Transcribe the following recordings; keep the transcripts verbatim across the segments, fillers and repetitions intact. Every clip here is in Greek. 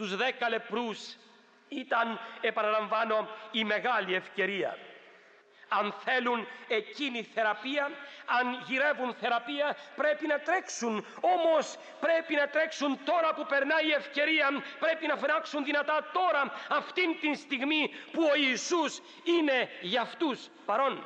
στους δέκα λεπρούς ήταν, επαναλαμβάνω, η μεγάλη ευκαιρία. Αν θέλουν εκείνη θεραπεία, αν γυρεύουν θεραπεία, πρέπει να τρέξουν. Όμως πρέπει να τρέξουν τώρα που περνάει η ευκαιρία, πρέπει να φωνάξουν δυνατά τώρα, αυτήν την στιγμή που ο Ιησούς είναι για αυτούς παρόν.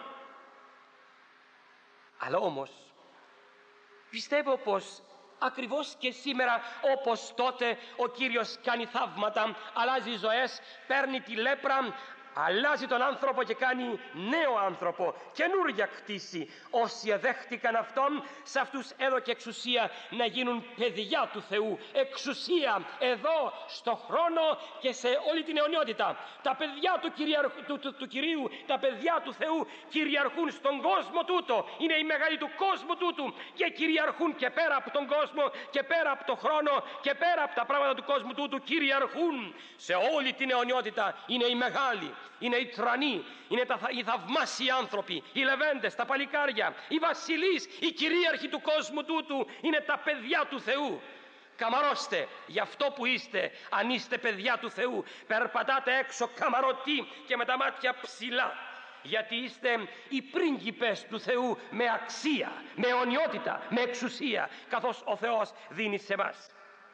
Αλλά όμως πιστεύω πως ακριβώς και σήμερα, όπως τότε, ο Κύριος κάνει θαύματα, αλλάζει ζωές, παίρνει τη λέπρα, αλλάζει τον άνθρωπο και κάνει νέο άνθρωπο, καινούρια κτήση. Όσοι εδέχτηκαν Αυτόν, σε αυτούς έδωκε εξουσία να γίνουν παιδιά του Θεού. Εξουσία εδώ, στο χρόνο και σε όλη την αιωνιότητα. Τα παιδιά του, κυριαρχ... του, του, του Κυρίου, τα παιδιά του Θεού κυριαρχούν στον κόσμο τούτο. Είναι οι μεγάλοι του κόσμου τούτου και κυριαρχούν και πέρα από τον κόσμο και πέρα από τον χρόνο και πέρα από τα πράγματα του κόσμου τούτου. Κυριαρχούν σε όλη την αιωνιότητα. Είναι οι μεγάλοι. Είναι οι τρανοί, είναι τα, οι θαυμάσιοι άνθρωποι, οι λεβέντες, τα παλικάρια, οι βασιλείς, οι κυρίαρχοι του κόσμου τούτου. Είναι τα παιδιά του Θεού. Καμαρώστε γι' αυτό που είστε, αν είστε παιδιά του Θεού. Περπατάτε έξω καμαρωτοί και με τα μάτια ψηλά, γιατί είστε οι πρίγκιπες του Θεού με αξία, με αιωνιότητα, με εξουσία, καθώς ο Θεός δίνει σε εμάς.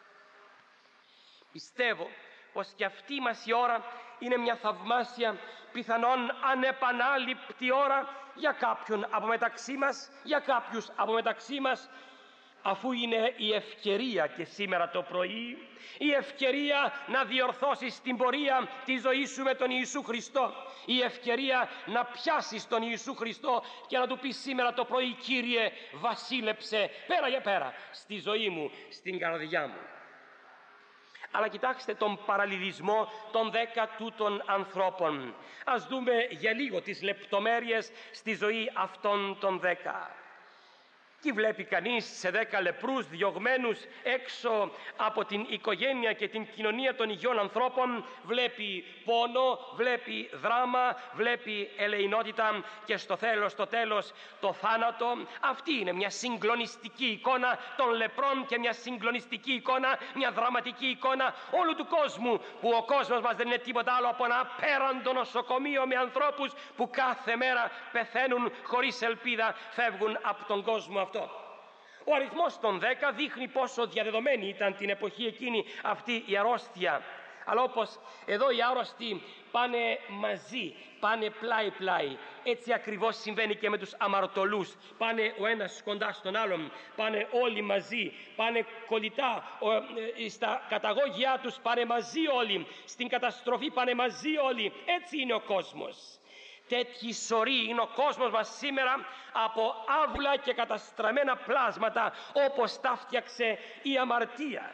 Πιστεύω πως και αυτή μας η ώρα είναι μια θαυμάσια, πιθανόν ανεπανάληπτη ώρα για κάποιον από μεταξύ μας, για κάποιους από μεταξύ μας, αφού είναι η ευκαιρία και σήμερα το πρωί, η ευκαιρία να διορθώσεις την πορεία τη ζωή σου με τον Ιησού Χριστό, η ευκαιρία να πιάσεις τον Ιησού Χριστό και να του πεις σήμερα το πρωί: Κύριε, βασίλεψε πέρα για πέρα στη ζωή μου, στην καρδιά μου. Αλλά κοιτάξτε τον παραλληλισμό των δέκα τούτων ανθρώπων. Ας δούμε για λίγο τις λεπτομέρειες στη ζωή αυτών των δέκα. Τι βλέπει κανείς σε δέκα λεπρούς διωγμένους έξω από την οικογένεια και την κοινωνία των υγιών ανθρώπων? Βλέπει πόνο, βλέπει δράμα, βλέπει ελεηνότητα και στο τέλος, στο τέλος το θάνατο. Αυτή είναι μια συγκλονιστική εικόνα των λεπρών και μια συγκλονιστική εικόνα, μια δραματική εικόνα όλου του κόσμου, που ο κόσμος μας δεν είναι τίποτα άλλο από ένα απέραντο νοσοκομείο με ανθρώπους που κάθε μέρα πεθαίνουν χωρίς ελπίδα, φεύγουν από τον κόσμο αυτό. Ο αριθμός των δέκα δείχνει πόσο διαδεδομένη ήταν την εποχή εκείνη αυτή η αρρώστια. Αλλά όπως εδώ οι άρρωστοι πάνε μαζί, πάνε πλάι-πλάι, έτσι ακριβώς συμβαίνει και με τους αμαρτωλούς. Πάνε ο ένας κοντά στον άλλον, πάνε όλοι μαζί, πάνε κολλητά, στα καταγώγια τους πάνε μαζί όλοι, στην καταστροφή πάνε μαζί όλοι. Έτσι είναι ο κόσμος. Τέτοιοι σωροί είναι ο κόσμος μας σήμερα, από άβουλα και καταστραμμένα πλάσματα, όπως τα φτιάξε η αμαρτία.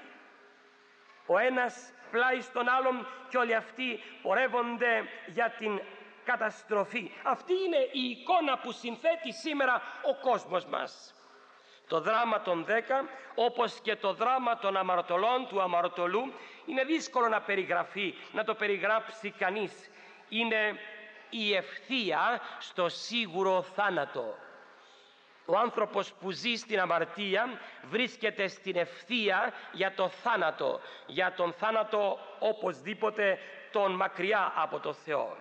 Ο ένας πλάι στον άλλον και όλοι αυτοί πορεύονται για την καταστροφή. Αυτή είναι η εικόνα που συνθέτει σήμερα ο κόσμος μας. Το δράμα των δέκα, όπως και το δράμα των αμαρτωλών, του αμαρτωλού, είναι δύσκολο να περιγραφεί, να το περιγράψει κανείς. Είναι η ευθεία στο σίγουρο θάνατο. Ο άνθρωπος που ζει στην αμαρτία βρίσκεται στην ευθεία για το θάνατο, για τον θάνατο οπωσδήποτε τον μακριά από το Θεό.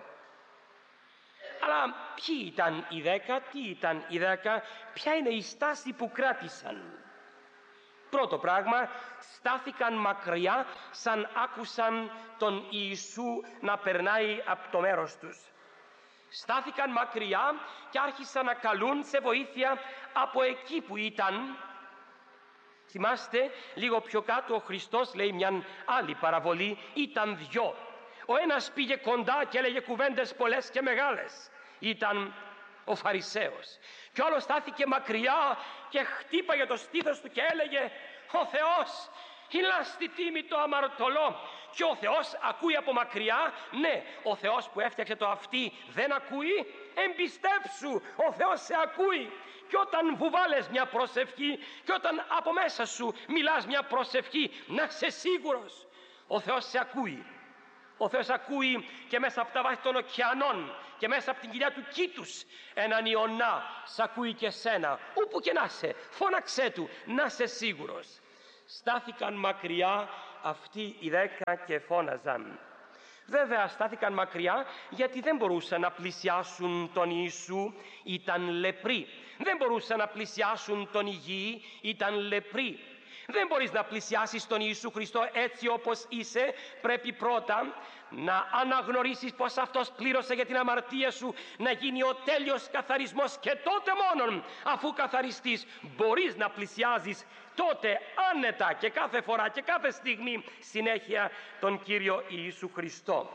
Αλλά ποιοι ήταν οι δέκα, τι ήταν οι δέκα, ποια είναι η στάση που κράτησαν? Πρώτο πράγμα, στάθηκαν μακριά σαν άκουσαν τον Ιησού να περνάει από το μέρος τους. Στάθηκαν μακριά και άρχισαν να καλούν σε βοήθεια από εκεί που ήταν. Θυμάστε, λίγο πιο κάτω ο Χριστός λέει μια άλλη παραβολή. Ήταν δυο. Ο ένας πήγε κοντά και έλεγε κουβέντες πολλές και μεγάλες. Ήταν ο Φαρισαίος. Και ο άλλος στάθηκε μακριά και χτύπαγε το στήθος του και έλεγε: ο Θεός είναι στη τίμη το αμαρτωλό. Και ο Θεός ακούει από μακριά. Ναι, ο Θεός που έφτιαξε το αυτί δεν ακούει? Εμπιστέψου, ο Θεός σε ακούει. Και όταν βουβάλες μια προσευχή και όταν από μέσα σου μιλάς μια προσευχή, να είσαι σίγουρος, ο Θεός σε ακούει. Ο Θεός ακούει και μέσα από τα βάθη των ωκεανών και μέσα από την κοιλιά του κήτους έναν Ιωνά σ' ακούει και σένα. Όπου και να είσαι, φώναξέ του, να είσαι σίγουρος. Στάθηκαν μακριά αυτοί οι δέκα και φώναζαν. Βέβαια στάθηκαν μακριά γιατί δεν μπορούσαν να πλησιάσουν τον Ιησού, ήταν λεπροί. Δεν μπορούσαν να πλησιάσουν τον υγιή, ήταν λεπροί. Δεν μπορείς να πλησιάσεις τον Ιησού Χριστό έτσι όπως είσαι. Πρέπει πρώτα να αναγνωρίσεις πως Αυτός πλήρωσε για την αμαρτία σου, να γίνει ο τέλειος καθαρισμός και τότε μόνον αφού καθαριστείς μπορείς να πλησιάζεις τότε άνετα και κάθε φορά και κάθε στιγμή συνέχεια τον Κύριο Ιησού Χριστό.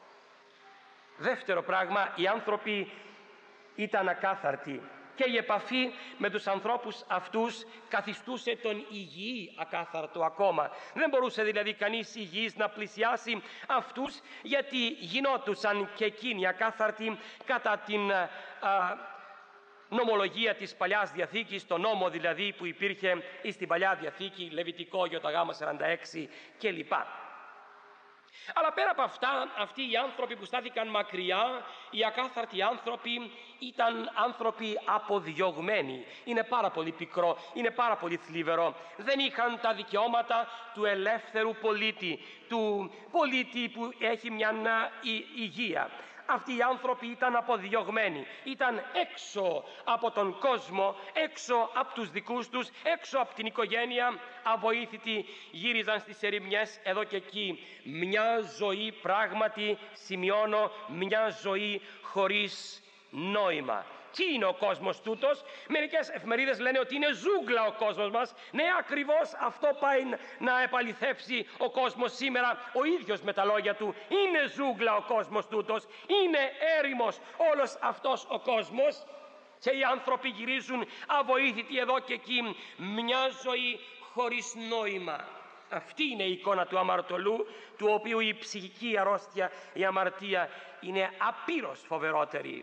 Δεύτερο πράγμα, οι άνθρωποι ήταν ακάθαρτοι και η επαφή με τους ανθρώπους αυτούς καθιστούσε τον υγιή ακάθαρτο ακόμα. Δεν μπορούσε δηλαδή κανείς υγιής να πλησιάσει αυτούς, γιατί γινόντουσαν και εκείνοι ακάθαρτοι κατά την α, νομολογία της Παλιάς Διαθήκης, το νόμο δηλαδή που υπήρχε στην Παλιά Διαθήκη, Λεβιτικό, Ιωταγάμα σαράντα έξι κλπ. Αλλά πέρα από αυτά, αυτοί οι άνθρωποι που στάθηκαν μακριά, οι ακάθαρτοι άνθρωποι, ήταν άνθρωποι αποδιωγμένοι. Είναι πάρα πολύ πικρό, είναι πάρα πολύ θλιβερό. Δεν είχαν τα δικαιώματα του ελεύθερου πολίτη, του πολίτη που έχει μια υγεία. Αυτοί οι άνθρωποι ήταν αποδιωγμένοι, ήταν έξω από τον κόσμο, έξω από τους δικούς τους, έξω από την οικογένεια, αβοήθητοι, γύριζαν στις ερημιές εδώ και εκεί. Μια ζωή πράγματι, σημειώνω, μια ζωή χωρίς νόημα. Τι είναι ο κόσμος τούτος? Μερικές εφημερίδες λένε ότι είναι ζούγκλα ο κόσμος μας. Ναι, ακριβώς αυτό πάει να επαληθεύσει ο κόσμος σήμερα ο ίδιος με τα λόγια του. Είναι ζούγκλα ο κόσμος τούτος, είναι έρημος όλος αυτός ο κόσμος και οι άνθρωποι γυρίζουν αβοήθητοι εδώ και εκεί, μια ζωή χωρίς νόημα. Αυτή είναι η εικόνα του αμαρτωλού, του οποίου η ψυχική αρρώστια, η αμαρτία είναι απείρως φοβερότερη.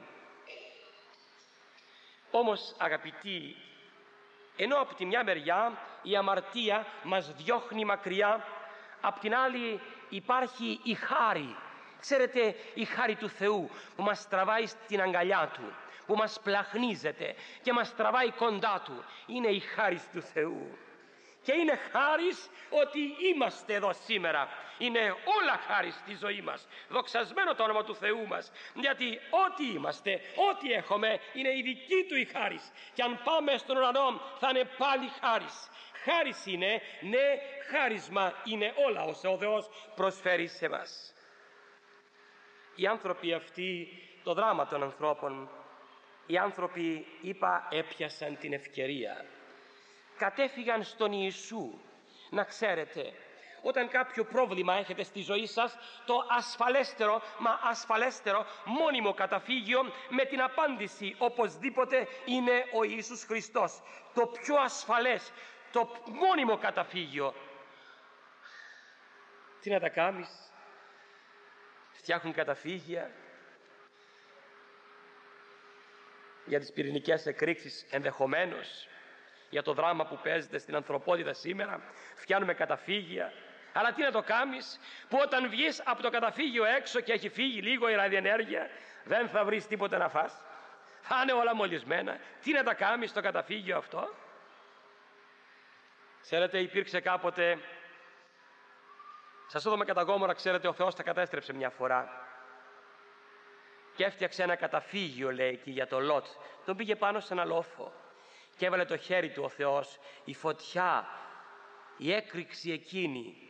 Όμως αγαπητοί, ενώ από τη μια μεριά η αμαρτία μας διώχνει μακριά, απ' την άλλη υπάρχει η χάρη. Ξέρετε, η χάρη του Θεού που μας τραβάει στην αγκαλιά Του, που μας πλαχνίζεται και μας τραβάει κοντά Του. Είναι η χάρη του Θεού. Και είναι χάρις ότι είμαστε εδώ σήμερα. Είναι όλα χάρη στη ζωή μας. Δοξασμένο το όνομα του Θεού μας. Γιατί ό,τι είμαστε, ό,τι έχουμε, είναι η δική Του η χάρις. Και αν πάμε στον ουρανό θα είναι πάλι χάρις. Χάρις είναι, ναι, χάρισμα είναι όλα όσα ο Θεός προσφέρει σε μας. Οι άνθρωποι αυτοί, το δράμα των ανθρώπων, οι άνθρωποι, είπα, έπιασαν την ευκαιρία. Κατέφυγαν στον Ιησού. Να ξέρετε, όταν κάποιο πρόβλημα έχετε στη ζωή σας, το ασφαλέστερο, μα ασφαλέστερο μόνιμο καταφύγιο με την απάντηση οπωσδήποτε είναι ο Ιησούς Χριστός. Το πιο ασφαλές, το μόνιμο καταφύγιο. Τι να τα κάνεις? Φτιάχνουν καταφύγια για τις πυρηνικές εκρήξεις ενδεχομένως, για το δράμα που παίζεται στην ανθρωπότητα σήμερα, φτιάνουμε καταφύγια. Αλλά τι να το κάνεις, που όταν βγεις από το καταφύγιο έξω και έχει φύγει λίγο η ραδιενέργεια, δεν θα βρεις τίποτα να φας. Θα είναι όλα μολυσμένα. Τι να τα κάνεις στο καταφύγιο αυτό? Ξέρετε, υπήρξε κάποτε, στα Σόδομα και τα Γόμορα, ξέρετε, ο Θεός τα κατέστρεψε μια φορά. Και έφτιαξε ένα καταφύγιο, λέει, εκεί για το Λότ. Τον πήγε πάνω σε ένα λόφο. Και έβαλε το χέρι του ο Θεός, η φωτιά, η έκρηξη εκείνη,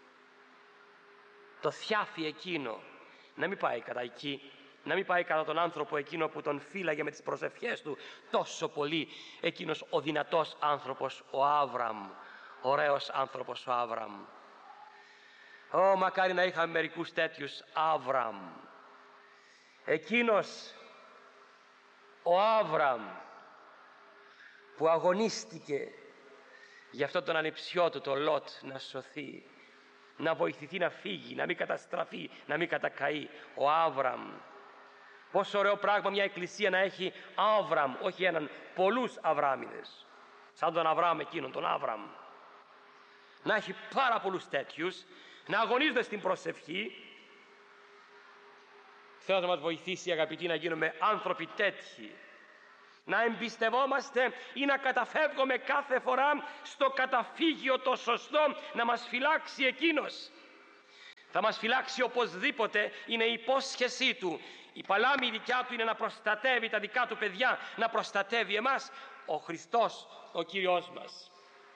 το θιάφι εκείνο, να μην πάει κατά εκεί, να μην πάει κατά τον άνθρωπο εκείνο που τον φύλαγε με τις προσευχές του τόσο πολύ, εκείνος ο δυνατός άνθρωπος, ο Άβραμ, ωραίος άνθρωπος ο Άβραμ. Ω, μακάρι να είχαμε μερικούς τέτοιους Άβραμ. Εκείνος ο Άβραμ που αγωνίστηκε για αυτόν τον ανιψιό του, το Λότ, να σωθεί, να βοηθηθεί να φύγει, να μην καταστραφεί, να μην κατακαεί. Ο Άβραμ. Πόσο ωραίο πράγμα μια εκκλησία να έχει Άβραμ, όχι έναν, πολλούς Αβράμιδες, σαν τον Αβράμ εκείνον, τον Άβραμ. Να έχει πάρα πολλούς τέτοιους, να αγωνίζονται στην προσευχή. Θέλω να μας βοηθήσει, αγαπητοί, να γίνουμε άνθρωποι τέτοιοι. να εμπιστευόμαστε ή να καταφεύγουμε κάθε φορά στο καταφύγιο το σωστό να μας φυλάξει Εκείνος. Θα μας φυλάξει οπωσδήποτε, είναι η υπόσχεσή Του. Η παλάμη δικιά Του είναι να προστατεύει τα δικά Του παιδιά, να προστατεύει εμάς. Ο Χριστός, ο Κύριος μας.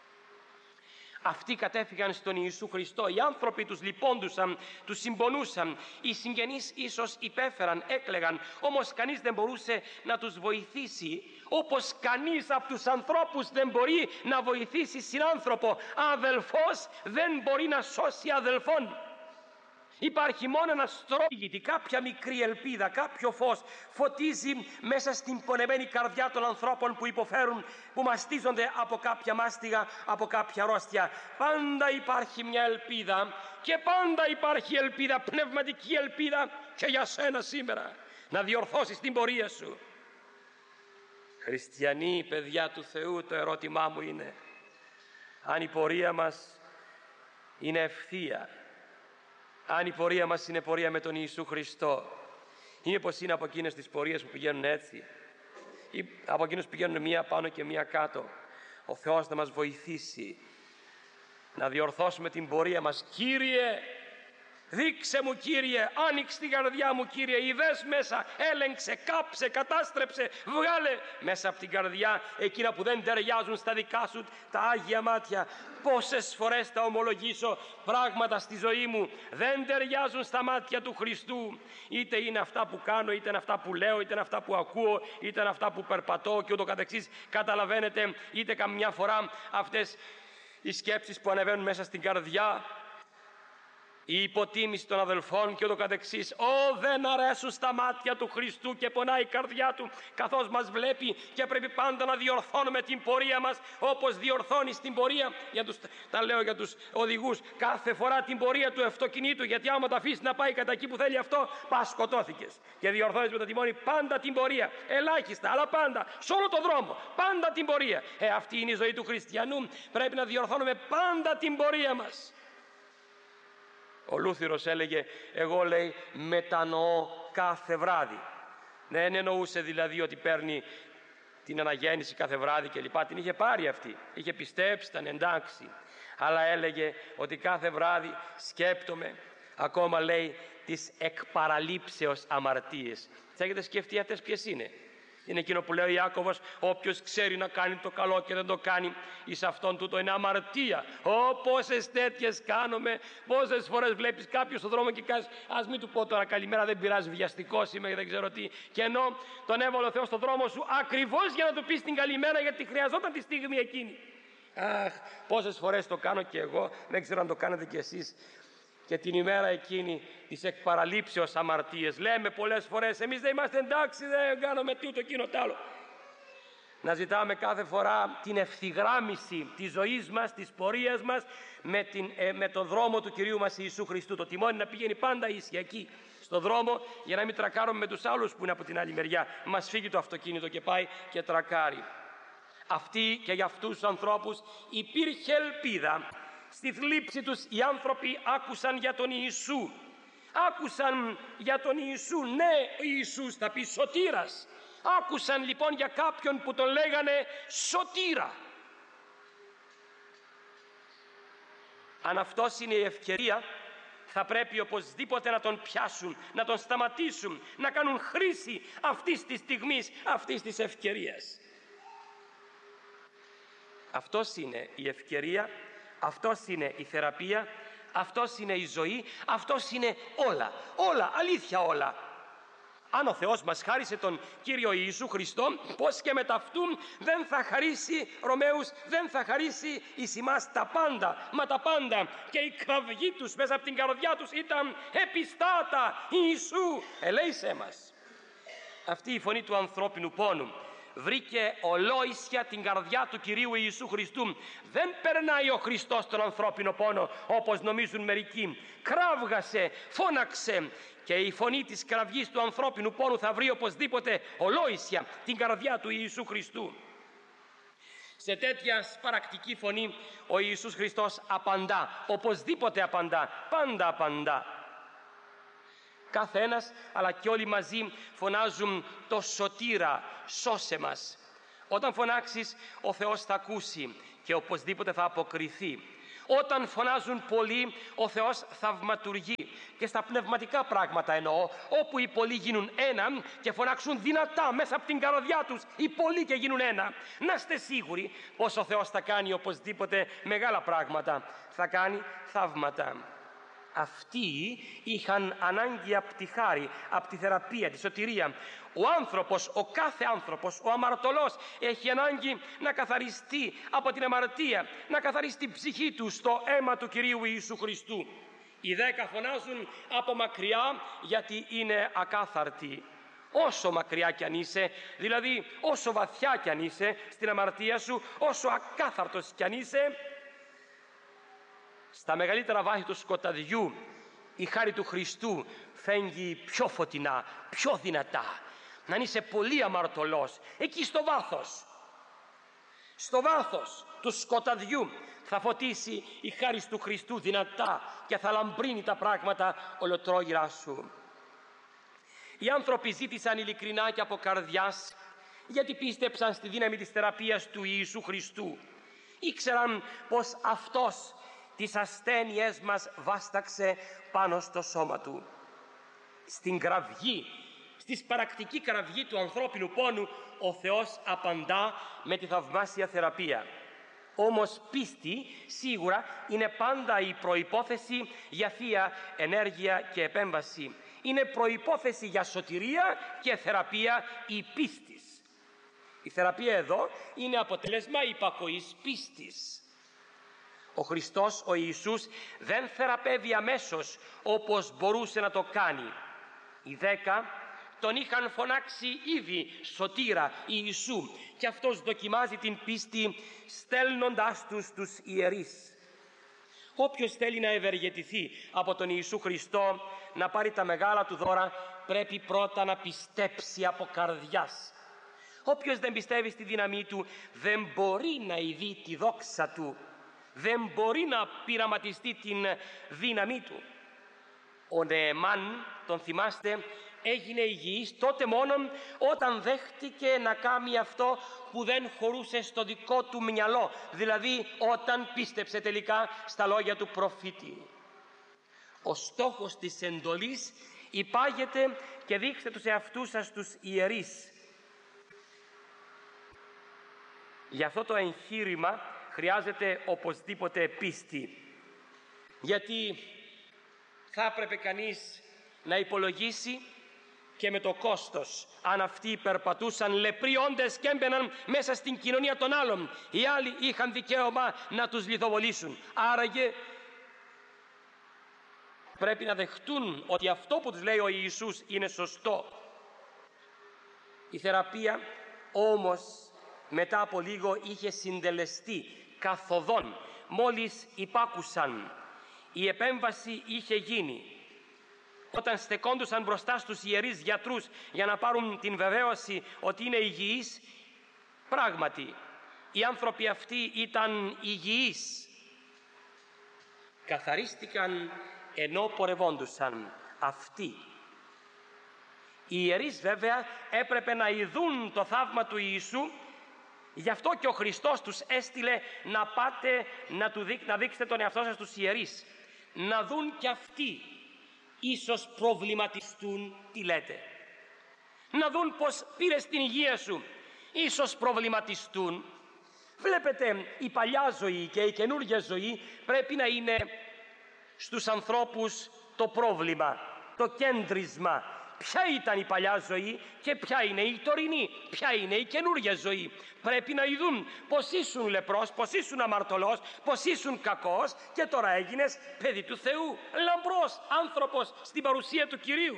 Αυτοί κατέφυγαν στον Ιησού Χριστό. Οι άνθρωποι τους λυπόντουσαν, τους συμπονούσαν. Οι συγγενείς ίσως υπέφεραν, έκλαιγαν. Όμως κανείς δεν μπορούσε να τους βοηθήσει. Όπως κανείς από τους ανθρώπους δεν μπορεί να βοηθήσει συνάνθρωπο. Αδελφός δεν μπορεί να σώσει αδελφόν. Υπάρχει μόνο ένας τρόπος, κάποια μικρή ελπίδα, κάποιο φως φωτίζει μέσα στην πονεμένη καρδιά των ανθρώπων που υποφέρουν, που μαστίζονται από κάποια μάστιγα, από κάποια αρρώστια. Πάντα υπάρχει μια ελπίδα και πάντα υπάρχει ελπίδα, πνευματική ελπίδα και για σένα σήμερα να διορθώσεις την πορεία σου. Χριστιανοί, παιδιά του Θεού, το ερώτημά μου είναι αν η πορεία μας είναι ευθεία, αν η πορεία μας είναι πορεία με τον Ιησού Χριστό, ή μήπως είναι από εκείνες τις πορείες που πηγαίνουν έτσι, ή από εκείνες που πηγαίνουν μία πάνω και μία κάτω. Ο Θεός να μας βοηθήσει να διορθώσουμε την πορεία μας. Κύριε, δείξε μου Κύριε, άνοιξε την καρδιά μου Κύριε, είδες μέσα, έλεγξε, κάψε, κατάστρεψε, βγάλε μέσα από την καρδιά εκείνα που δεν ταιριάζουν στα δικά σου τα Άγια μάτια. Πόσες φορές θα ομολογήσω πράγματα στη ζωή μου δεν ταιριάζουν στα μάτια του Χριστού. Είτε είναι αυτά που κάνω, είτε είναι αυτά που λέω, είτε είναι αυτά που ακούω, είτε είναι αυτά που περπατώ και ούτω καθεξής. Καταλαβαίνετε, είτε καμιά φορά αυτές οι σκέψεις που ανεβαίνουν μέσα στην καρδιά, η υποτίμηση των αδελφών και ούτω καθεξής, Ω, δεν αρέσουν στα μάτια του Χριστού και πονάει η καρδιά Του καθώς μας βλέπει και πρέπει πάντα να διορθώνουμε την πορεία μας όπως διορθώνει την πορεία, για τους, τα λέω για τους οδηγούς, κάθε φορά την πορεία του αυτοκινήτου, γιατί άμα τα αφήσει να πάει κατά εκεί που θέλει αυτό, πας σκοτώθηκες. Και διορθώνεις με το τιμόνι πάντα την πορεία, ελάχιστα, αλλά πάντα, σε όλο τον δρόμο, πάντα την πορεία. Ε, αυτή είναι η ζωή του χριστιανού, πρέπει να διορθώνουμε πάντα την πορεία μας. Ο Λούθυρος έλεγε, εγώ λέει μετανοώ κάθε βράδυ. Δεν εννοούσε δηλαδή ότι παίρνει την αναγέννηση κάθε βράδυ και λοιπά. Την είχε πάρει αυτή, είχε πιστέψει, ήταν εντάξει. Αλλά έλεγε ότι κάθε βράδυ σκέπτομαι, ακόμα λέει, τις εκπαραλήψεως αμαρτίες. Θα έχετε σκεφτεί αυτές ποιες είναι? Είναι εκείνο που λέει ο Ιάκωβος, όποιος ξέρει να κάνει το καλό και δεν το κάνει, εις αυτόν τούτο είναι αμαρτία. Ω, πόσες τέτοιες κάνουμε, πόσες φορές βλέπεις κάποιον στον δρόμο και κάνεις, ας μην του πω τώρα καλημέρα, δεν πειράζει, βιαστικός είμαι, δεν ξέρω τι. Και ενώ τον έβαλε ο Θεός στον δρόμο σου ακριβώς για να του πεις την καλημέρα, γιατί χρειαζόταν τη στιγμή εκείνη. Αχ, πόσες φορές το κάνω και εγώ, δεν ξέρω αν το κάνετε κι εσείς. Και την ημέρα εκείνη της εκπαραλήψεως αμαρτίες λέμε πολλές φορές, εμείς δεν είμαστε εντάξει, δεν κάνουμε τούτο εκείνο τ' άλλο. Να ζητάμε κάθε φορά την ευθυγράμμιση της ζωής μας, της πορείας μας με, την, ε, με τον δρόμο του Κυρίου μας Ιησού Χριστού. Το τιμόνι να πηγαίνει πάντα ίσια εκεί στον δρόμο, για να μην τρακάρουμε με τους άλλους που είναι από την άλλη μεριά. Μας φύγει το αυτοκίνητο και πάει και τρακάρει. Αυτοί και για αυτούς τους ανθρώπους υπήρχε ελπίδα. Στη θλίψη τους οι άνθρωποι άκουσαν για τον Ιησού. Άκουσαν για τον Ιησού, ναι, ο Ιησούς θα πει σωτήρας. Άκουσαν λοιπόν για κάποιον που τον λέγανε σωτήρα. Αν αυτός είναι η ευκαιρία, θα πρέπει οπωσδήποτε να τον πιάσουν, να τον σταματήσουν, να κάνουν χρήση αυτής της στιγμής, αυτής της ευκαιρίας. Αυτός είναι η ευκαιρία, αυτός είναι η θεραπεία, αυτός είναι η ζωή, αυτός είναι όλα, όλα, αλήθεια όλα. Αν ο Θεός μας χάρισε τον Κύριο Ιησού Χριστό, πως και με αυτού δεν θα χαρίσει, Ρωμαίους, δεν θα χαρίσει εις ημάς τα πάντα, μα τα πάντα. Και η κραυγή τους μέσα από την καρδιά τους ήταν επιστάτα Ιησού, ελέησέ μας. Αυτή η φωνή του ανθρώπινου πόνου βρήκε ολόησια την καρδιά του Κυρίου Ιησού Χριστού. Δεν περνάει ο Χριστός τον ανθρώπινο πόνο όπως νομίζουν μερικοί. Κράβγασε, φώναξε, και η φωνή της κραυγής του ανθρώπινου πόνου θα βρει οπωσδήποτε ολόησια την καρδιά του Ιησού Χριστού. Σε τέτοια σπαρακτική φωνή ο Ιησούς Χριστός απαντά, οπωσδήποτε απαντά, πάντα απαντά. Κάθε ένας αλλά και όλοι μαζί φωνάζουν το σωτήρα, σώσε μας. Όταν φωνάξεις, ο Θεός θα ακούσει και οπωσδήποτε θα αποκριθεί. Όταν φωνάζουν πολλοί, ο Θεός θαυματουργεί. Και στα πνευματικά πράγματα εννοώ, όπου οι πολλοί γίνουν ένα και φωνάξουν δυνατά μέσα από την καρδιά τους, οι πολλοί και γίνουν ένα, να είστε σίγουροι πως ο Θεός θα κάνει οπωσδήποτε μεγάλα πράγματα, θα κάνει θαύματα. Αυτοί είχαν ανάγκη από τη χάρη, από τη θεραπεία, τη σωτηρία. Ο άνθρωπος, ο κάθε άνθρωπος, ο αμαρτωλός έχει ανάγκη να καθαριστεί από την αμαρτία, να καθαρίσει την ψυχή του στο αίμα του Κυρίου Ιησού Χριστού. Οι δέκα φωνάζουν από μακριά γιατί είναι ακάθαρτοι. Όσο μακριά κι αν είσαι, δηλαδή όσο βαθιά κι αν είσαι στην αμαρτία σου, όσο ακάθαρτος κι αν είσαι, στα μεγαλύτερα βάθη του σκοταδιού η χάρη του Χριστού φέγγει πιο φωτεινά, πιο δυνατά. Να είσαι πολύ αμαρτωλός, εκεί στο βάθος, στο βάθος του σκοταδιού θα φωτίσει η χάρη του Χριστού δυνατά και θα λαμπρύνει τα πράγματα ολοτρόγυρά σου. Οι άνθρωποι ζήτησαν ειλικρινά και από καρδιάς, γιατί πίστεψαν στη δύναμη της θεραπείας του Ιησού Χριστού. Ήξεραν πως Αυτός τις ασθένειές μας βάσταξε πάνω στο σώμα Του. Στην κραυγή, στη σπαρακτική κραυγή του ανθρώπινου πόνου, ο Θεός απαντά με τη θαυμάσια θεραπεία. Όμως πίστη σίγουρα είναι πάντα η προϋπόθεση για θεία ενέργεια και επέμβαση. Είναι προϋπόθεση για σωτηρία και θεραπεία η πίστης. Η θεραπεία εδώ είναι αποτέλεσμα υπακοής πίστης. Ο Χριστός, ο Ιησούς, δεν θεραπεύει αμέσως όπως μπορούσε να το κάνει. Οι δέκα τον είχαν φωνάξει ήδη σωτήρα Ιησού και αυτός δοκιμάζει την πίστη στέλνοντάς τους τους ιερείς. Όποιος θέλει να ευεργετηθεί από τον Ιησού Χριστό, να πάρει τα μεγάλα του δώρα, πρέπει πρώτα να πιστέψει από καρδιάς. Όποιος δεν πιστεύει στη δύναμή του, δεν μπορεί να ειδεί τη δόξα του, δεν μπορεί να πειραματιστεί την δύναμή του. Ο Νεεμάν, τον θυμάστε, έγινε υγιής τότε μόνο όταν δέχτηκε να κάνει αυτό που δεν χωρούσε στο δικό του μυαλό, δηλαδή όταν πίστεψε τελικά στα λόγια του προφήτη. Ο στόχος της εντολής υπάγεται και δείξτε τους εαυτούς σας τους ιερείς. Για αυτό το εγχείρημα χρειάζεται οπωσδήποτε πίστη, γιατί θα έπρεπε κανείς να υπολογίσει και με το κόστος. Αν αυτοί περπατούσαν λεπροί όντες και έμπαιναν μέσα στην κοινωνία των άλλων, οι άλλοι είχαν δικαίωμα να τους λιθοβολήσουν. Άραγε πρέπει να δεχτούν ότι αυτό που τους λέει ο Ιησούς είναι σωστό. Η θεραπεία όμως μετά από λίγο είχε συντελεστεί καθοδόν, μόλις υπάκουσαν. Η επέμβαση είχε γίνει. Όταν στεκόντουσαν μπροστά στους ιερείς γιατρούς για να πάρουν την βεβαίωση ότι είναι υγιείς, πράγματι οι άνθρωποι αυτοί ήταν υγιείς. Καθαρίστηκαν ενώ πορευόντουσαν αυτοί. Οι ιερείς βέβαια έπρεπε να ειδούν το θαύμα του Ιησού, γι' αυτό και ο Χριστός τους έστειλε να πάτε να, του δείξ, να δείξετε τον εαυτό σας στους ιερείς, να δουν κι αυτοί. Ίσως προβληματιστούν, τι λέτε, να δουν πως πήρες την υγεία σου, ίσως προβληματιστούν. Βλέπετε, η παλιά ζωή και η καινούργια ζωή πρέπει να είναι στους ανθρώπους το πρόβλημα, το κέντρισμα. Ποια ήταν η παλιά ζωή και ποια είναι η τωρινή, ποια είναι η καινούργια ζωή. Πρέπει να ειδούν πως ήσουν λεπρός, πως ήσουν αμαρτωλός, πως ήσουν κακός και τώρα έγινες παιδί του Θεού, λαμπρός άνθρωπος στην παρουσία του Κυρίου.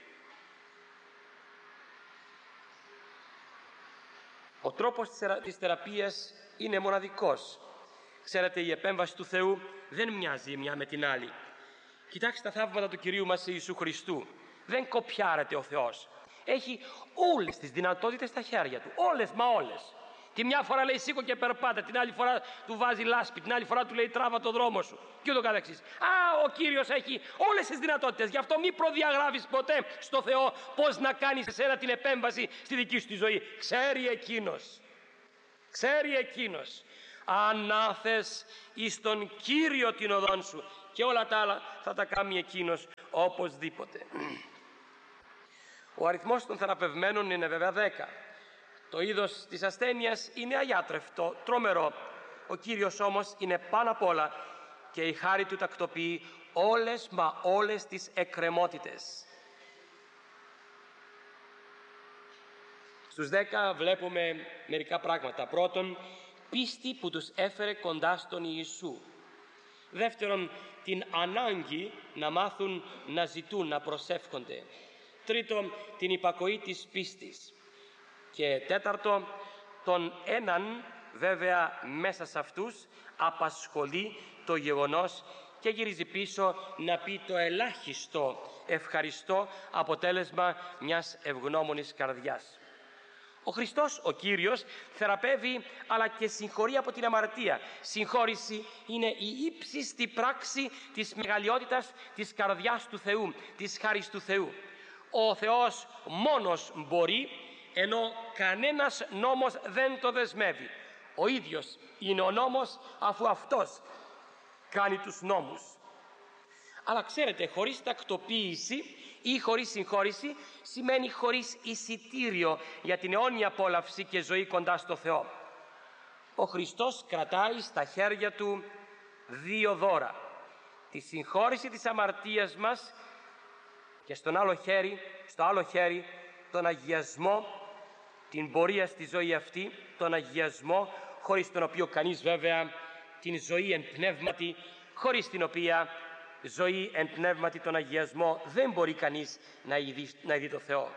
Ο τρόπος της θεραπείας είναι μοναδικός. Ξέρετε, η επέμβαση του Θεού δεν μοιάζει μια με την άλλη. Κοιτάξτε τα θαύματα του Κυρίου μας Ιησού Χριστού. Δεν κοπιάρεται ο Θεός. Έχει όλες τις δυνατότητες στα χέρια του. Όλες, μα όλες. Τη μια φορά λέει σήκω και περπάτα, την άλλη φορά του βάζει λάσπη, την άλλη φορά του λέει τράβα το δρόμο σου και ούτω καθεξής. Α, ο Κύριος έχει όλες τις δυνατότητες. Γι' αυτό μη προδιαγράφεις ποτέ στο Θεό πώς να κάνεις εσένα την επέμβαση στη δική σου τη ζωή. Ξέρει Εκείνος. Ξέρει εκείνος, ανάθες εις τον Κύριο την οδόν σου, και όλα τα άλλα θα τα κάνει εκείνος οπωσδήποτε. Ο αριθμός των θεραπευμένων είναι βέβαια δέκα. Το είδος της ασθένειας είναι αγιάτρευτο, τρομερό. Ο Κύριος όμως είναι πάνω απ' όλα και η χάρη του τακτοποιεί όλες μα όλες τις εκκρεμότητες. Στους δέκα βλέπουμε μερικά πράγματα. Πρώτον, πίστη που τους έφερε κοντά στον Ιησού. Δεύτερον, την ανάγκη να μάθουν να ζητούν, να προσεύχονται. Τρίτον, την υπακοή της πίστης. Και τέταρτο, τον έναν βέβαια μέσα σε αυτούς απασχολεί το γεγονός και γυρίζει πίσω να πει το ελάχιστο ευχαριστώ αποτέλεσμα μιας ευγνώμονης καρδιάς. Ο Χριστός, ο Κύριος, θεραπεύει αλλά και συγχωρεί από την αμαρτία. Συγχώρηση είναι η ύψιστη πράξη της μεγαλειότητας της καρδιάς του Θεού, της χάρης του Θεού. Ο Θεός μόνος μπορεί, ενώ κανένας νόμος δεν το δεσμεύει. Ο ίδιος είναι ο νόμος, αφού αυτός κάνει τους νόμους. Αλλά ξέρετε, χωρίς τακτοποίηση ή χωρίς συγχώρηση σημαίνει χωρίς εισιτήριο για την αιώνια απόλαυση και ζωή κοντά στο Θεό. Ο Χριστός κρατάει στα χέρια του δύο δώρα. Τη συγχώρηση της αμαρτίας μας και στον άλλο χέρι, στο άλλο χέρι τον αγιασμό, την πορεία στη ζωή αυτή, τον αγιασμό, χωρίς τον οποίο κανείς βέβαια την ζωή εν πνεύματι, χωρίς την οποία ζωή εν πνεύματι τον αγιασμό δεν μπορεί κανείς να ειδεί, να ειδεί το Θεό.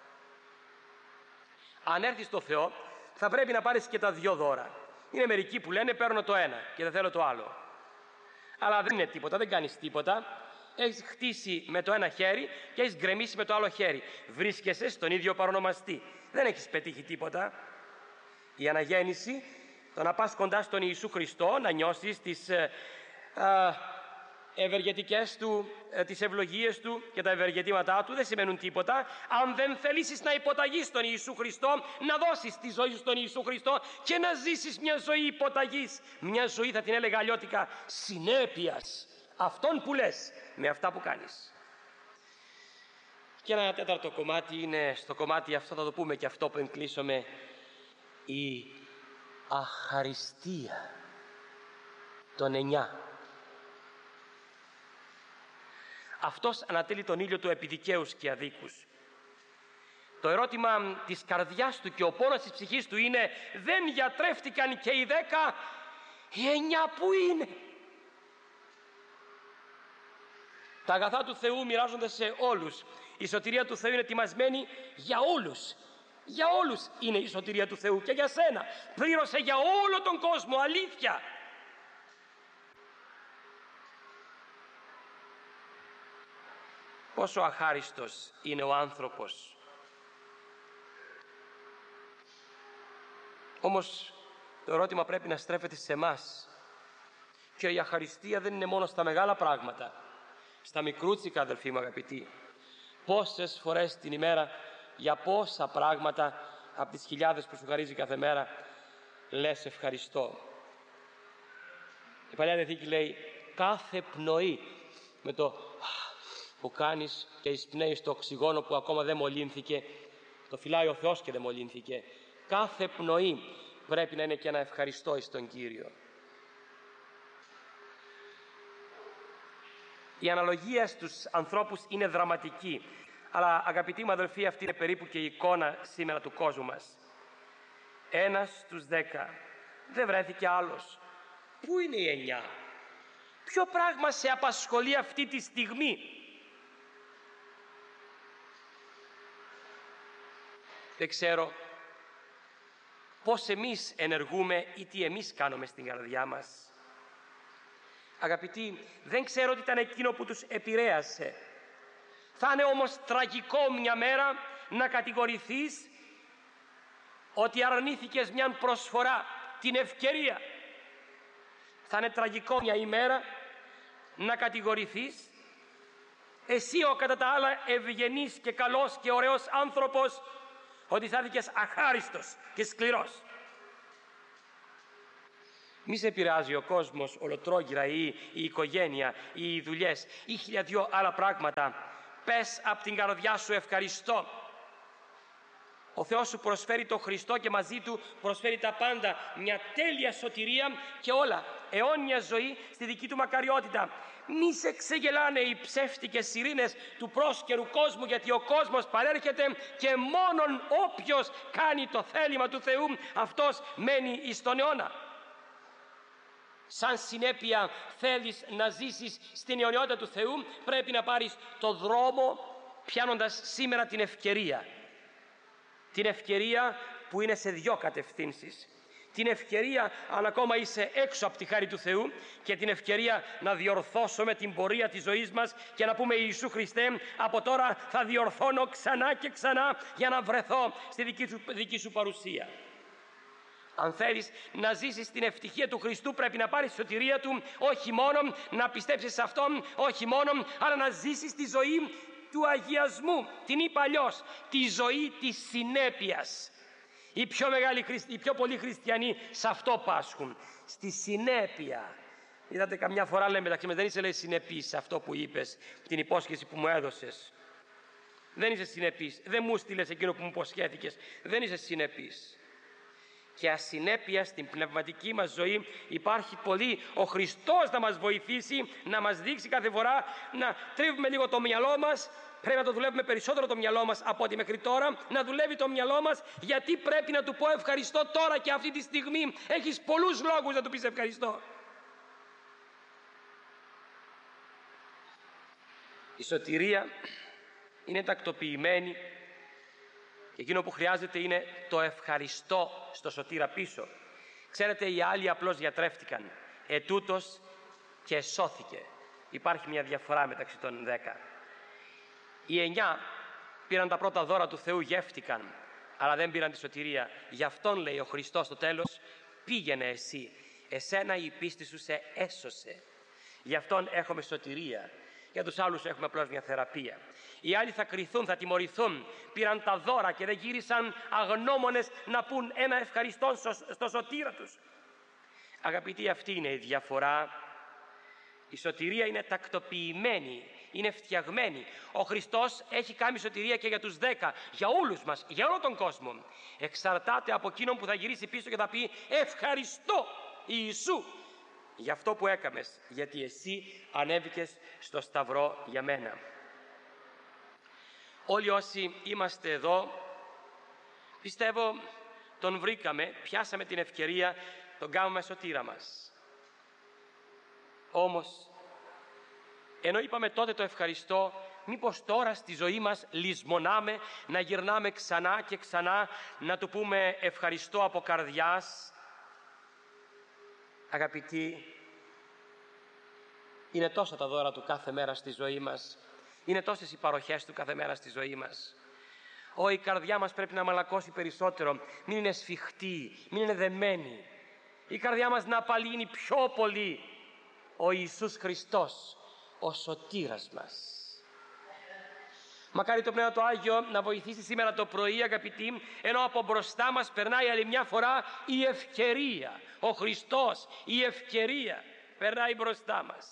Αν έρθεις στο Θεό θα πρέπει να πάρεις και τα δυο δώρα. Είναι μερικοί που λένε παίρνω το ένα και δεν θέλω το άλλο. Αλλά δεν είναι τίποτα, δεν κάνεις τίποτα. Έχεις χτίσει με το ένα χέρι και έχεις γκρεμίσει με το άλλο χέρι. Βρίσκεσαι στον ίδιο παρονομαστή. Δεν έχεις πετύχει τίποτα. Η αναγέννηση, το να πας κοντά στον Ιησού Χριστό, να νιώσεις τις ε, ε, ευεργετικές του, ε, τις ευλογίες του και τα ευεργετήματά του, δεν σημαίνουν τίποτα αν δεν θελήσεις να υποταγείς στον Ιησού Χριστό, να δώσεις τη ζωή σου στον Ιησού Χριστό και να ζήσεις μια ζωή υποταγής. Μια ζωή, θα την έλεγα αλλιώτικα, συνέπειας αυτών που λες με αυτά που κάνεις. Και ένα τέταρτο κομμάτι είναι στο κομμάτι αυτό, θα το πούμε και αυτό που εγκλείσουμε, η αχαριστία των εννιά. Αυτός ανατέλει τον ήλιο του επί δικαίους και αδίκους. Το ερώτημα της καρδιάς του και ο πόνος της ψυχής του είναι, δεν γιατρεύτηκαν και οι δέκα, οι εννιά που είναι? Τα αγαθά του Θεού μοιράζονται σε όλους. Η σωτηρία του Θεού είναι ετοιμασμένη για όλους. Για όλους είναι η σωτηρία του Θεού και για σένα. Πλήρωσε για όλο τον κόσμο, αλήθεια. Πόσο αχάριστος είναι ο άνθρωπος. Όμως το ερώτημα πρέπει να στρέφεται σε εμάς. Και η αχαριστία δεν είναι μόνο στα μεγάλα πράγματα. Στα μικρούτσικα, αδελφοί μου αγαπητοί. Πόσες φορές την ημέρα, για πόσα πράγματα από τις χιλιάδες που σου χαρίζει κάθε μέρα λες ευχαριστώ. Η Παλιά Διαθήκη λέει κάθε πνοή με το που κάνεις και εισπνέεις το οξυγόνο που ακόμα δεν μολύνθηκε, το φυλάει ο Θεός και δεν μολύνθηκε. Κάθε πνοή πρέπει να είναι και ένα ευχαριστώ εις τον Κύριο. Η αναλογία στους ανθρώπους είναι δραματική, αλλά αγαπητοί μου αδελφοί, αυτή είναι περίπου και η εικόνα σήμερα του κόσμου μας. Ένας στους δέκα, δεν βρέθηκε άλλος. Πού είναι οι εννιά? Ποιο πράγμα σε απασχολεί αυτή τη στιγμή? Δεν ξέρω πώς εμείς ενεργούμε ή τι εμείς κάνουμε στην καρδιά μας. Αγαπητοί, δεν ξέρω τι ήταν εκείνο που τους επηρέασε. Θα είναι όμως τραγικό μια μέρα να κατηγορηθείς ότι αρνήθηκες μια προσφορά, την ευκαιρία. Θα είναι τραγικό μια ημέρα να κατηγορηθείς εσύ ο κατά τα άλλα ευγενής και καλός και ωραίος άνθρωπος, ότι θα δίκες αχάριστος και σκληρός. Μη σε επηρεάζει ο κόσμος ολοτρόγυρα ή η οικογένεια ή οι δουλειές ή χίλια δυο άλλα πράγματα. Πες από την καρδιά σου ευχαριστώ. Ο Θεός σου προσφέρει το Χριστό και μαζί Του προσφέρει τα πάντα, μια τέλεια σωτηρία και όλα, αιώνια ζωή στη δική Του μακαριότητα. Μη σε ξεγελάνε οι ψεύτικες ειρήνες του πρόσκαιρου κόσμου, γιατί ο κόσμος παρέρχεται και μόνον όποιος κάνει το θέλημα του Θεού, αυτός μένει εις τον αιώνα. Σαν συνέπεια θέλεις να ζήσεις στην αιωνιότητα του Θεού, πρέπει να πάρεις το δρόμο πιάνοντας σήμερα την ευκαιρία. Την ευκαιρία που είναι σε δυο κατευθύνσεις. Την ευκαιρία αν ακόμα είσαι έξω από τη χάρη του Θεού και την ευκαιρία να διορθώσουμε την πορεία της ζωής μας και να πούμε Ιησού Χριστέ, από τώρα θα διορθώνω ξανά και ξανά για να βρεθώ στη δική σου, δική σου παρουσία. Αν θέλεις να ζήσεις την ευτυχία του Χριστού, πρέπει να πάρεις τη σωτηρία Του, όχι μόνο να πιστέψεις σε Αυτόν, όχι μόνο, αλλά να ζήσεις τη ζωή του αγιασμού. Την είπα αλλιώς, τη ζωή της συνέπειας. Οι πιο, μεγάλοι, οι πιο πολλοί χριστιανοί σε αυτό πάσχουν, στη συνέπεια. Είδατε, καμιά φορά λέμε μεταξύ μας, δεν είσαι λέει συνεπής σε αυτό που είπες, την υπόσχεση που μου έδωσες. Δεν είσαι συνεπής, δεν μου στείλες εκείνο που μου υποσχέθηκες, δεν είσαι συνεπής. Και ασυνέπεια στην πνευματική μας ζωή υπάρχει πολύ. Ο Χριστός να μας βοηθήσει, να μας δείξει κάθε φορά να τρίβουμε λίγο το μυαλό μας. Πρέπει να το δουλεύουμε περισσότερο το μυαλό μας από ό,τι μέχρι τώρα. Να δουλεύει το μυαλό μας, γιατί πρέπει να Του πω ευχαριστώ τώρα και αυτή τη στιγμή. Έχεις πολλούς λόγους να Του πεις ευχαριστώ. Η σωτηρία είναι τακτοποιημένη και εκείνο που χρειάζεται είναι το ευχαριστώ στο σωτήρα πίσω. Ξέρετε, οι άλλοι απλώς γιατρεύτηκαν. Ετούτος και σώθηκε. Υπάρχει μια διαφορά μεταξύ των δέκα. Οι εννιά πήραν τα πρώτα δώρα του Θεού, γεύτηκαν, αλλά δεν πήραν τη σωτηρία. Γι' αυτόν λέει ο Χριστός στο τέλος, πήγαινε εσύ, εσένα η πίστη σου σε έσωσε. Γι' αυτόν έχουμε σωτηρία. Για τους άλλους έχουμε απλώς μια θεραπεία. Οι άλλοι θα κριθούν, θα τιμωρηθούν. Πήραν τα δώρα και δεν γύρισαν αγνώμονες να πούν ένα ευχαριστώ στο σωτήρα τους. Αγαπητοί, αυτή είναι η διαφορά. Η σωτηρία είναι τακτοποιημένη, είναι φτιαγμένη. Ο Χριστός έχει κάνει σωτηρία και για τους δέκα, για όλους μας, για όλο τον κόσμο. Εξαρτάται από εκείνον που θα γυρίσει πίσω και θα πει ευχαριστώ Ιησού για αυτό που έκαμες, γιατί εσύ ανέβηκες στο σταυρό για μένα. Όλοι όσοι είμαστε εδώ, πιστεύω τον βρήκαμε, πιάσαμε την ευκαιρία, τον κάνουμε σωτήρα μας. Όμως, ενώ είπαμε τότε το ευχαριστώ, μήπως τώρα στη ζωή μας λησμονάμε να γυρνάμε ξανά και ξανά να Του πούμε ευχαριστώ από καρδιάς. Αγαπητοί, είναι τόσα τα δώρα Του κάθε μέρα στη ζωή μας. Είναι τόσες οι παροχές Του κάθε μέρα στη ζωή μας. Ω, η καρδιά μας πρέπει να μαλακώσει περισσότερο. Μην είναι σφιχτή, μην είναι δεμένη. Η καρδιά μας να απαλύνει πιο πολύ ο Ιησούς Χριστός, ο σωτήρας μας. Μακάρι το Πνεύμα το Άγιο να βοηθήσει σήμερα το πρωί, αγαπητοί, ενώ από μπροστά μας περνάει άλλη μια φορά η ευκαιρία. Ο Χριστός, η ευκαιρία περνάει μπροστά μας.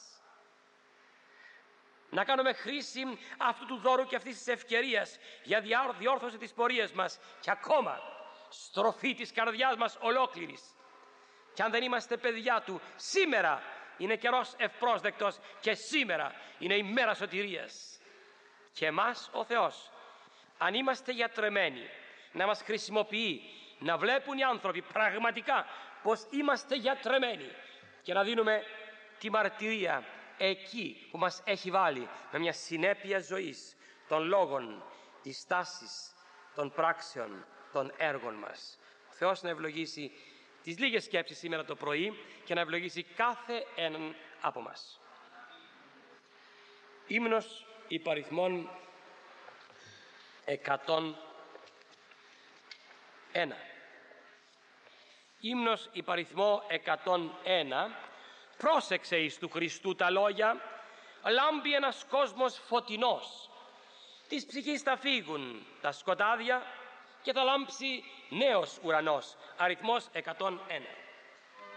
Να κάνουμε χρήση αυτού του δώρου και αυτής της ευκαιρίας για διόρθωση της πορείας μας και ακόμα στροφή της καρδιάς μας ολόκληρης. Και αν δεν είμαστε παιδιά Του, σήμερα είναι καιρός ευπρόσδεκτος και σήμερα είναι η μέρα σωτηρίας. Και εμάς ο Θεός, αν είμαστε γιατρεμένοι, να μας χρησιμοποιεί, να βλέπουν οι άνθρωποι πραγματικά πως είμαστε γιατρεμένοι και να δίνουμε τη μαρτυρία εκεί που μας έχει βάλει με μια συνέπεια ζωής των λόγων, της στάσης, των πράξεων, των έργων μας. Ο Θεός να ευλογήσει τις λίγες σκέψεις σήμερα το πρωί και να ευλογήσει κάθε έναν από μας. Ύμνος υπαριθμών εκατόν ένα. Ύμνος υπαριθμό εκατόν ένα. Πρόσεξε εις του Χριστού τα λόγια, λάμπει ένας κόσμος φωτεινός. Της ψυχής θα φύγουν τα σκοτάδια και θα λάμψει νέος ουρανός. Αριθμός εκατόν ένα.